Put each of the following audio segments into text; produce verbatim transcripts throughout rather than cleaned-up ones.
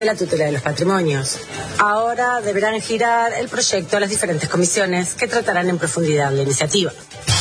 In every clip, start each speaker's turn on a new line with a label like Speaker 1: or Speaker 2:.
Speaker 1: la tutela de los patrimonios. Ahora deberán girar el proyecto a las diferentes comisiones que tratarán en profundidad la iniciativa.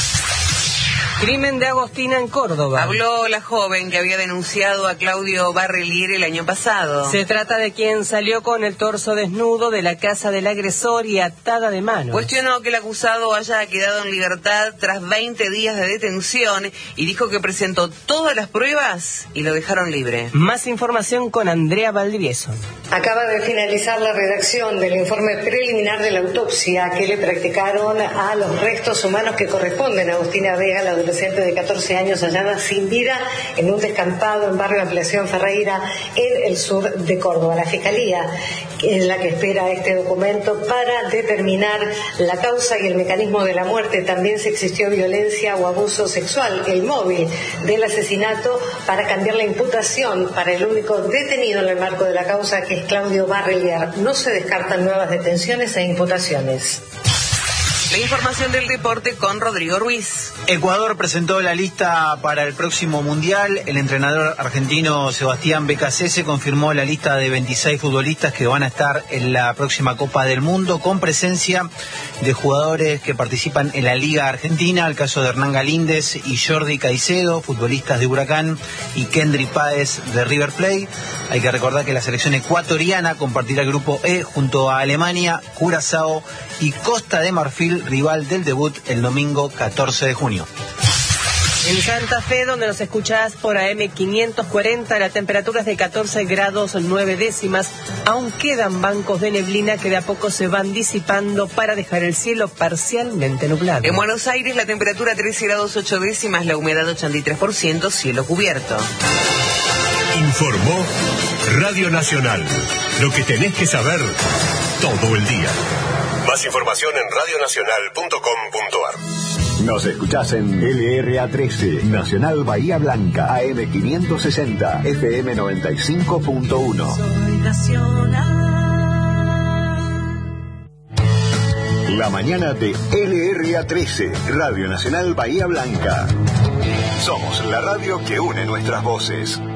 Speaker 2: Crimen de Agostina en Córdoba.
Speaker 3: Habló la joven que había denunciado a Claudio Barrelier el año pasado.
Speaker 2: Se trata de quien salió con el torso desnudo de la casa del agresor y atada de manos.
Speaker 3: Cuestionó que el acusado haya quedado en libertad tras veinte días de detención y dijo que presentó todas las pruebas y lo dejaron libre.
Speaker 2: Más información con Andrea Valdivieso.
Speaker 4: Acaba de finalizar la redacción del informe preliminar de la autopsia que le practicaron a los restos humanos que corresponden a Agustina Vega, la adolescente de catorce años hallada sin vida en un descampado en barrio Ampliación Ferreira, en el sur de Córdoba. La Fiscalía es la que espera este documento para determinar la causa y el mecanismo de la muerte. También si existió violencia o abuso sexual, el móvil del asesinato, para cambiar la imputación para el único detenido en el marco de la causa, que es Claudio Barrelier. No se descartan nuevas detenciones e imputaciones.
Speaker 3: La información del deporte con Rodrigo Ruiz.
Speaker 5: Ecuador presentó la lista para el próximo Mundial. El entrenador argentino Sebastián Becasese confirmó la lista de veintiséis futbolistas que van a estar en la próxima Copa del Mundo, con presencia de jugadores que participan en la Liga Argentina, el caso de Hernán Galíndez y Jordi Caicedo, futbolistas de Huracán, y Kendry Páez de River Plate. Hay que recordar que la selección ecuatoriana compartirá el grupo E junto a Alemania, Curazao y Costa de Marfil, rival del debut el domingo catorce de junio.
Speaker 2: En Santa Fe, donde nos escuchás por A M quinientos cuarenta, la temperatura es de catorce grados nueve décimas. Aún quedan bancos de neblina que de a poco se van disipando para dejar el cielo parcialmente nublado.
Speaker 3: En Buenos Aires la temperatura trece grados ocho décimas, la humedad ochenta y tres por ciento, cielo cubierto.
Speaker 6: Informó Radio Nacional. Lo que tenés que saber todo el día. Más información en radio nacional punto com punto a r.
Speaker 7: Nos escuchás en L R A trece, Nacional Bahía Blanca, A M quinientos sesenta, F M noventa y cinco punto uno.
Speaker 1: Soy nacional.
Speaker 7: La mañana de L R A trece, Radio Nacional Bahía Blanca. Somos la radio que une nuestras voces.